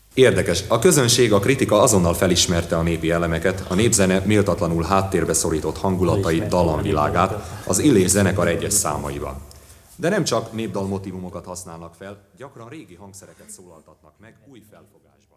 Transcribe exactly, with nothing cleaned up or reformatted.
Érdekes, a közönség, a kritika azonnal felismerte a népi elemeket, a népzene méltatlanul háttérbe szorított hangulatait, dallamvilágát az Illés zenekar egyes számaiban. De nem csak népdal motívumokat használnak fel, gyakran régi hangszereket szólaltatnak meg új felfogásban.